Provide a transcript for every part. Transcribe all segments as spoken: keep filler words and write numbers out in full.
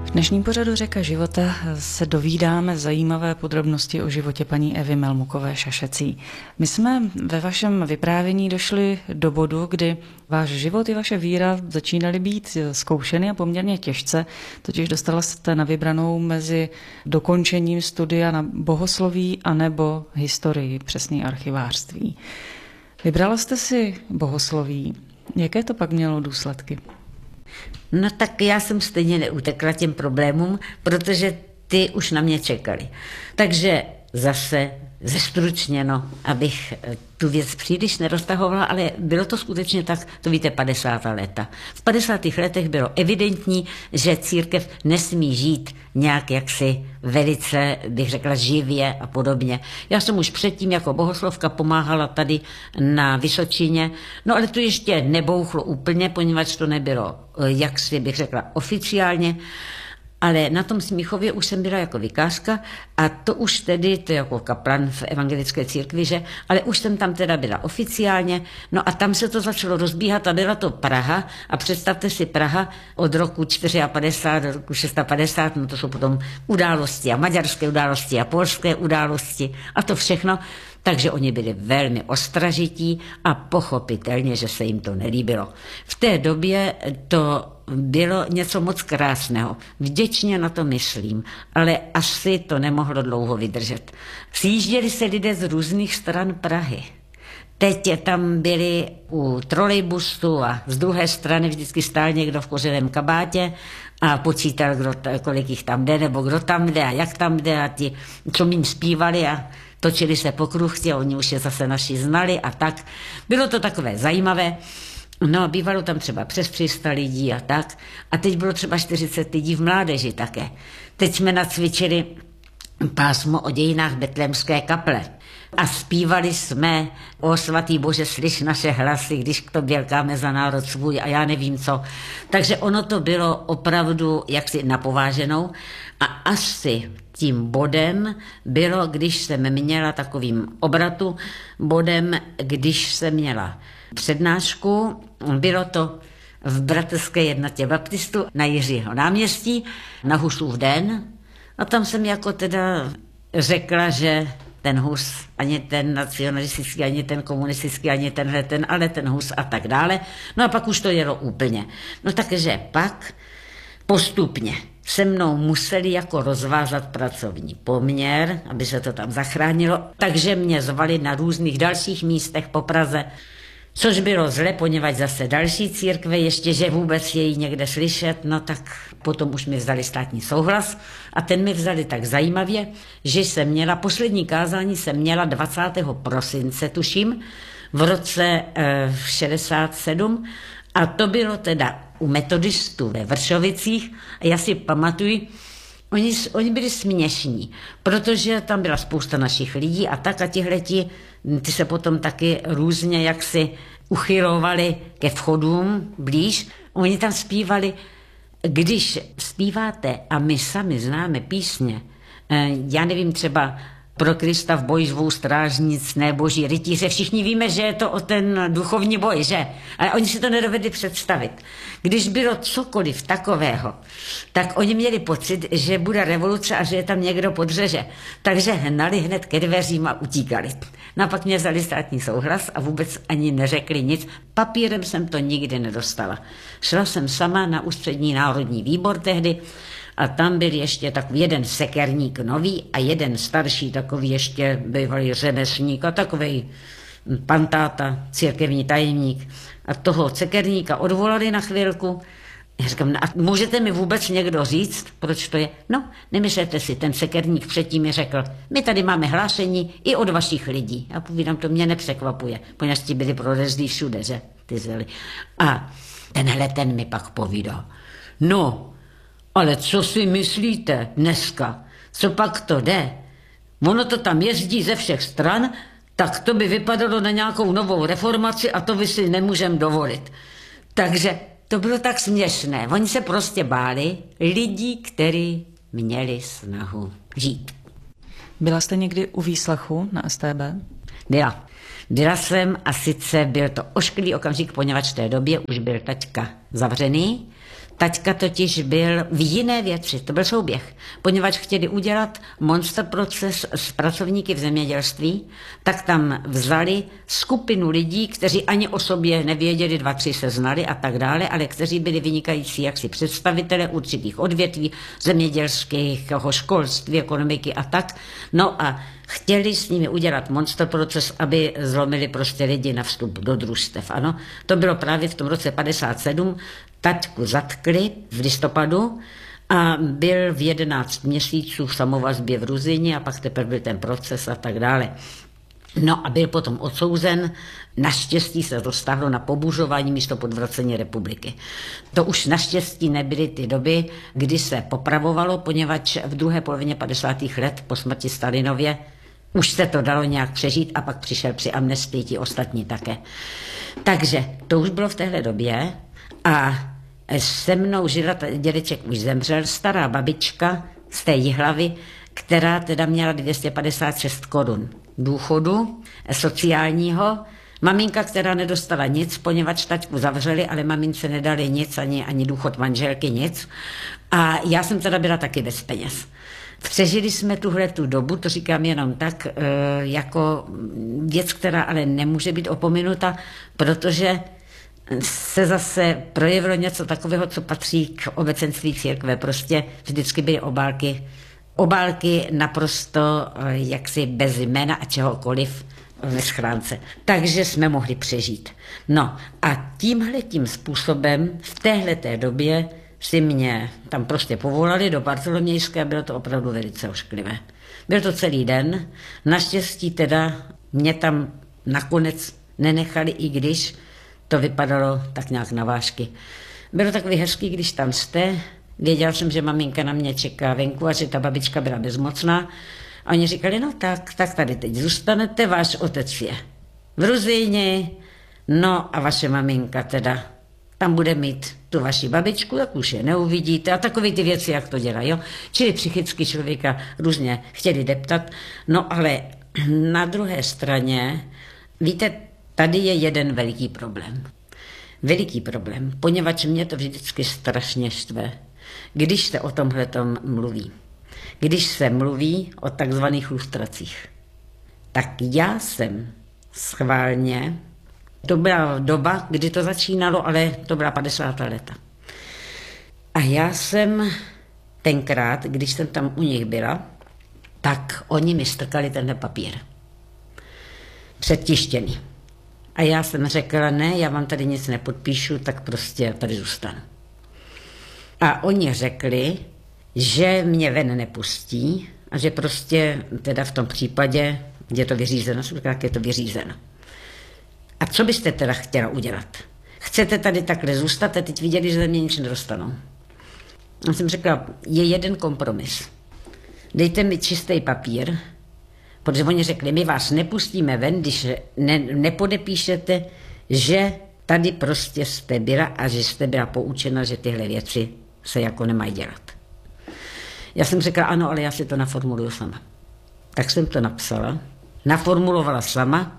V dnešním pořadu Řeka života se dovídáme zajímavé podrobnosti o životě paní Evy Melmukové Šašecí. My jsme ve vašem vyprávění došli do bodu, kdy váš život i vaše víra začínaly být zkoušeny a poměrně těžce, totiž dostala jste na vybranou mezi dokončením studia na bohosloví anebo historii, přesně archivářství. Vybrala jste si bohosloví. Jaké to pak mělo důsledky? No tak já jsem stejně neutekla těm problémům, protože ty už na mě čekali. Takže zase zestručněno, abych tu věc příliš neroztahovala, ale bylo to skutečně tak, to víte, padesátá léta. V padesátých letech bylo evidentní, že církev nesmí žít nějak jaksi velice, bych řekla, živě a podobně. Já jsem už předtím jako bohoslovka pomáhala tady na Vysočině, no ale to ještě nebouchlo úplně, poněvadž to nebylo, jaksi bych řekla, oficiálně. Ale na tom Smíchově už jsem byla jako vikářka a to už tedy, to jako kaplan v evangelické církvi, že, ale už jsem tam teda byla oficiálně, no a tam se to začalo rozbíhat a byla to Praha a představte si Praha od roku padesát čtyři do roku padesát šest, no to jsou potom události a maďarské události a polské události a to všechno. Takže oni byli velmi ostražití a pochopitelně, že se jim to nelíbilo. V té době to bylo něco moc krásného. Vděčně na to myslím, ale asi to nemohlo dlouho vydržet. Přijížděli se lidé z různých stran Prahy. Teď tam byli u trolejbusu a z druhé strany vždycky stál někdo v koženém kabátě a počítal, kdo, kolik jich tam jde, nebo kdo tam jde a jak tam jde a ti, co jim zpívali a točili se po kruchtě, oni už je zase naši znali a tak. Bylo to takové zajímavé. No, bývalo tam třeba přes tři sta lidí a tak. A teď bylo třeba čtyřicet lidí v mládeži také. Teď jsme nacvičili pásmo o dějinách Betlémské kaple. A zpívali jsme: O svatý Bože, slyš naše hlasy, když k tobě lkáme za národ svůj a já nevím co. Takže ono to bylo opravdu jaksi napováženou a asi tím bodem bylo, když jsem měla takovým obratu, bodem, když jsem měla přednášku, bylo to v Bratrské jednotě baptistů na Jiřího náměstí, na Husův den a tam jsem jako teda řekla, že ten Hus, ani ten nacionalistický, ani ten komunistický, ani tenhle ten, ale ten Hus a tak dále. No a pak už to jelo úplně. No takže pak postupně se mnou museli jako rozvázat pracovní poměr, aby se to tam zachránilo, takže mě zvali na různých dalších místech po Praze, což bylo zle, poněvadž zase další církve, ještě že vůbec její někde slyšet, no tak potom už mi vzali státní souhlas a ten mi vzali tak zajímavě, že jsem měla, poslední kázání jsem měla dvacátého prosince, tuším, v roce eh, šedesát sedm a to bylo teda u metodistů ve Vršovicích a já si pamatuju, oni, oni byli směšní, protože tam byla spousta našich lidí a tak a tihleti, ty se potom taky různě jaksi uchylovali ke vchodům blíž. Oni tam zpívali, když zpíváte a my sami známe písně, já nevím, třeba Pro Krista v boji zvou strážnic, ne boží rytíře. Všichni víme, že je to o ten duchovní boj, že? Ale oni si to nedovedli představit. Když bylo cokoliv takového, tak oni měli pocit, že bude revoluce a že je tam někdo podřeže. Takže hnali hned ke dveřím a utíkali. No a pak mě vzali státní souhlas a vůbec ani neřekli nic. Papírem jsem to nikdy nedostala. Šla jsem sama na ústřední národní výbor tehdy, a tam byl ještě takový jeden sekerník nový a jeden starší takový ještě bývalý řemeslník a takovej pantáta, církevní tajemník. A toho sekerníka odvolali na chvilku. Já říkám, a můžete mi vůbec někdo říct, proč to je? No, nemyslete si, ten sekerník předtím mi řekl, my tady máme hlášení i od vašich lidí. A povídám, to mě nepřekvapuje, poněvadž ti byli prolezlí všude, že? Ty zeli. A tenhle ten mi pak povídal, no, ale co si myslíte dneska? Co pak to jde? Ono to tam jezdí ze všech stran, tak to by vypadalo na nějakou novou reformaci a to by si nemůžeme dovolit. Takže to bylo tak směšné. Oni se prostě báli lidí, kteří měli snahu žít. Byla jste někdy u výslechu na S T B? Byla. Byla jsem a sice byl to ošklivý okamžik, poněvadž v té době už byl taťka zavřený, Taťka totiž byl v jiné věci, to byl souběh. Poněvadž chtěli udělat monster proces s pracovníky v zemědělství, tak tam vzali skupinu lidí, kteří ani o sobě nevěděli, dva, tři se znali a tak dále, ale kteří byli vynikající jaksi představitelé určitých odvětví, zemědělského školství, ekonomiky a tak. No a chtěli s nimi udělat monster proces, aby zlomili prostě lidi na vstup do družstev. Ano, to bylo právě v tom roce padesát sedm. Taťku zatkli v listopadu a byl v jedenáct měsíců v samovazbě v Ruzyni a pak teprve byl ten proces a tak dále. No a byl potom odsouzen, naštěstí se to stáhlo na pobuřování místo podvracení republiky. To už naštěstí nebyly ty doby, kdy se popravovalo, poněvadž v druhé polovině padesátých let po smrti Stalinově už se to dalo nějak přežít a pak přišel při amnestii ti ostatní také. Takže to už bylo v téhle době a se mnou žila, dědeček už zemřel, stará babička z té Jihlavy, která teda měla dvě stě padesát šest korun důchodu sociálního. Maminka, která nedostala nic, poněvadž taťku zavřeli, ale mamince nedali nic, ani, ani důchod manželky, nic. A já jsem teda byla taky bez peněz. Přežili jsme tuhle tu dobu, to říkám jenom tak, jako věc, která ale nemůže být opominuta, protože se zase projevilo něco takového, co patří k obecenství církve. Prostě vždycky byly obálky, obálky naprosto jaksi bez jména a čehokoliv ve schránce. Takže jsme mohli přežít. No a tímhletím způsobem v téhleté době si mě tam prostě povolali do Bartolomějské a bylo to opravdu velice ošklivé. Byl to celý den. Naštěstí teda mě tam nakonec nenechali, i když to vypadalo tak nějak na vážky. Bylo takový hezký, když tam jste. Věděl jsem, že maminka na mě čeká venku a že ta babička byla bezmocná. A oni říkali, no tak, tak tady teď zůstanete, váš otec je v Ruzyni, no a vaše maminka teda tam bude mít tu vaši babičku, tak už je neuvidíte a takové ty věci, jak to dělají. Jo? Čili psychicky člověka různě chtěli deptat. No ale na druhé straně, víte, tady je jeden veliký problém. Veliký problém, poněvadž mě to vždycky strašně štve, když se o tomhletom mluví. Když se mluví o takzvaných lustracích. Tak já jsem schválně, to byla doba, kdy to začínalo, ale to byla padesátá léta. A já jsem tenkrát, když jsem tam u nich byla, tak oni mi strkali tenhle papír. Předtištěný. A já jsem řekla, ne, já vám tady nic nepodpíšu, tak prostě tady zůstanu. A oni řekli, že mě ven nepustí a že prostě teda v tom případě je to vyřízeno, jak je to vyřízeno. A co byste teda chtěla udělat? Chcete tady takhle zůstat a teď viděli, že ze mě nic nedostanou. Já jsem řekla, je jeden kompromis. Dejte mi čistý papír, protože oni řekli, my vás nepustíme ven, když ne, nepodepíšete, že tady prostě jste byla a že jste byla poučena, že tyhle věci se jako nemají dělat. Já jsem řekla, ano, ale já si to naformuluju sama. Tak jsem to napsala, naformulovala sama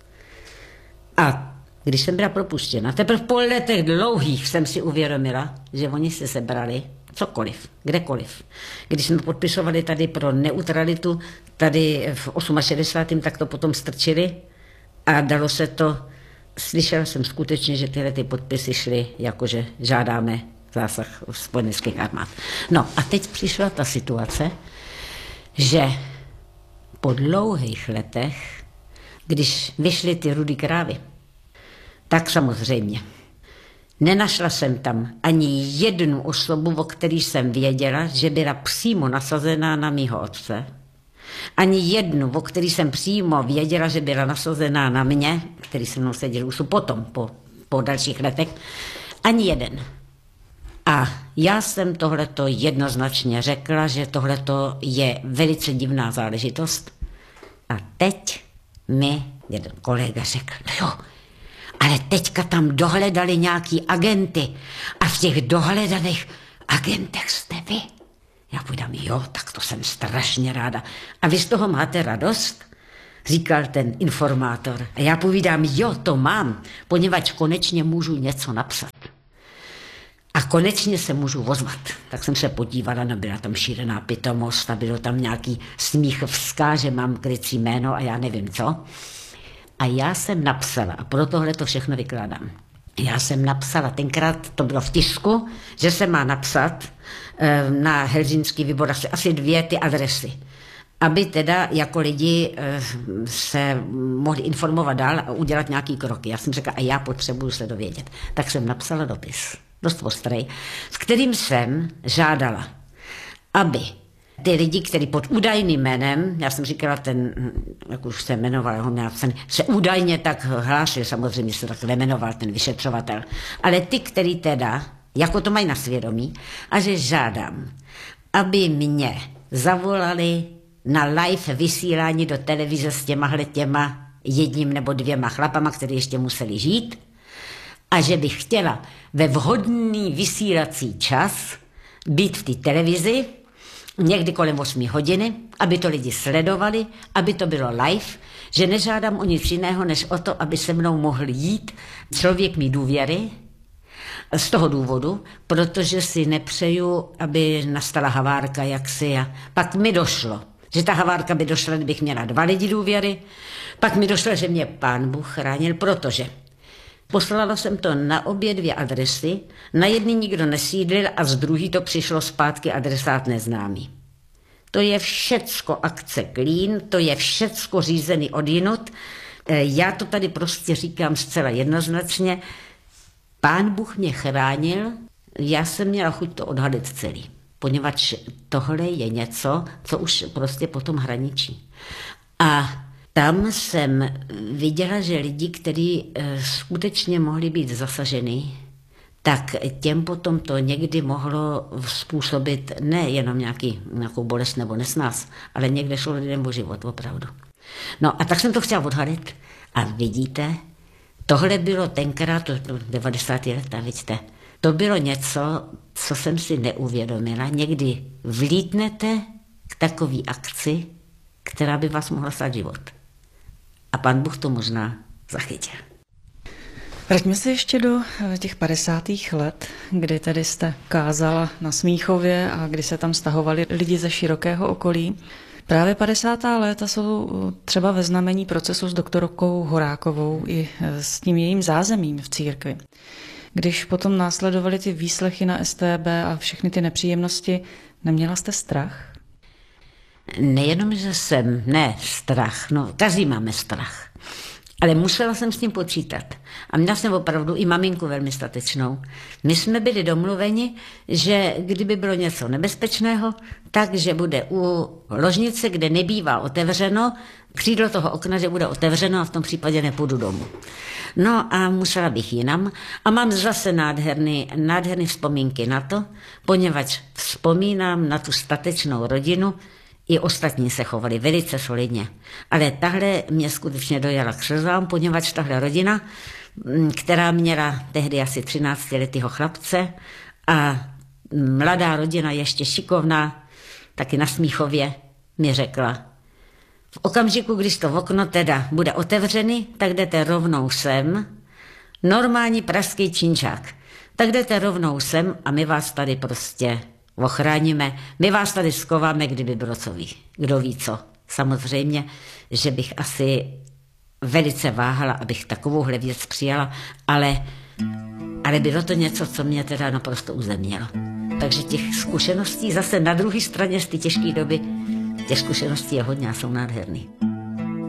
a když jsem byla propuštěna, teprve po letech dlouhých jsem si uvědomila, že oni se sebrali cokoliv, kdekoliv. Když jsme podpisovali tady pro neutralitu, tady v šedesátém osmém tak to potom strčili a dalo se to, slyšela jsem skutečně, že tyhle ty podpisy šly, jakože žádáme zásah spojeneckých armád. No a teď přišla ta situace, že po dlouhých letech, když vyšly ty rudý krávy, tak samozřejmě nenašla jsem tam ani jednu osobu, o který jsem věděla, že byla přímo nasazená na mýho otce. Ani jednu, o který jsem přímo věděla, že byla nasazená na mě, který se mnou seděl už potom, po, po dalších letech. Ani jeden. A já jsem tohleto jednoznačně řekla, že tohleto je velice divná záležitost. A teď mi jeden kolega řekl, no jo, ale teďka tam dohledali nějaký agenty a v těch dohledaných agentech jste vy. Já půjdám, jo, tak to jsem strašně ráda. A vy z toho máte radost? Říkal ten informátor. A já povídám, jo, to mám, poněvadž konečně můžu něco napsat. A konečně se můžu ozvat. Tak jsem se podívala, no byla tam šílená pitomost a bylo tam nějaký smíchovská, že mám krycí jméno a já nevím co. A já jsem napsala, a pro tohle to všechno vykládám. Já jsem napsala, tenkrát to bylo v tisku, že se má napsat e, na Helsinský výbor asi, asi dvě ty adresy. Aby teda jako lidi e, se mohli informovat dál a udělat nějaký kroky. Já jsem řekla, a já potřebuju se dovědět. Tak jsem napsala dopis, dost ostrej, s kterým jsem žádala, aby ty lidi, kteří pod údajným jménem, já jsem říkala ten, jak už se jmenoval, ho měl napsaný, se údajně tak hlásil, samozřejmě se tak nemenoval ten vyšetřovatel, ale ty, který teda, jako to mají na svědomí, a že žádám, aby mě zavolali na live vysílání do televize s těmahle těma jedním nebo dvěma chlapama, kteří ještě museli žít, a že bych chtěla ve vhodný vysílací čas být v té televizi, někdy kolem osmi hodiny, aby to lidi sledovali, aby to bylo live, že nežádám o nic jiného, než o to, aby se mnou mohl jít člověk mý důvěry, z toho důvodu, protože si nepřeju, aby nastala havárka jaksi. A pak mi došlo, že ta havárka by došla, kdybych měla dva lidi důvěry, pak mi došlo, že mě Pán Bůh chránil, protože poslala jsem to na obě dvě adresy, na jedný nikdo nesídlil a z druhý to přišlo zpátky adresát neznámý. To je všecko akce Klín, to je všecko řízený odjinud. Já to tady prostě říkám zcela jednoznačně. Pán Bůh mě chránil, já jsem měla chuť to odhalit celý, poněvadž tohle je něco, co už prostě potom hraničí. A tam jsem viděla, že lidi, kteří skutečně mohli být zasaženi, tak těm potom to někdy mohlo způsobit nejenom nějaký, nějakou bolest nebo nesnás, ale někde šlo lidem o život, opravdu. No a tak jsem to chtěla odhalit a vidíte, tohle bylo tenkrát, to devadesátá leta, vidíte, to bylo něco, co jsem si neuvědomila. Někdy vlítnete k takové akci, která by vás mohla stát život. A Pán Bůh to možná zachytil. Vraťme se ještě do těch padesátých let, kdy tedy jste kázala na Smíchově a kdy se tam stahovali lidi ze širokého okolí. Právě padesátá léta jsou třeba ve znamení procesu s doktorkou Horákovou i s tím jejím zázemím v církvi. Když potom následovaly ty výslechy na S T B a všechny ty nepříjemnosti, neměla jste strach? Nejenom, že jsem, ne strach, no každý máme strach, ale musela jsem s tím počítat. A měla jsem opravdu i maminku velmi statečnou. My jsme byli domluveni, že kdyby bylo něco nebezpečného, takže bude u ložnice, kde nebývá otevřeno, křídlo toho okna, že bude otevřeno a v tom případě nepůjdu domů. No a musela bych jinam a mám zase nádherný, nádherný vzpomínky na to, poněvadž vzpomínám na tu statečnou rodinu, i ostatní se chovali velice solidně. Ale tahle mě skutečně dojala k slzám, poněvadž tahle rodina, která měla tehdy asi třináctiletého chlapce a mladá rodina ještě šikovná, taky na Smíchově, mi řekla, v okamžiku, když to okno teda bude otevřený, tak jdete rovnou sem, normální pražský činčák, tak jdete rovnou sem a my vás tady prostě ochráníme, my vás tady skováme, kdyby bylo co ví. Kdo ví co. Samozřejmě, že bych asi velice váhala, abych takovouhle věc přijala, ale, ale bylo to něco, co mě teda naprosto uzemnilo. Takže těch zkušeností zase na druhé straně z té těžké doby, těch zkušeností je hodně a jsou nádherný.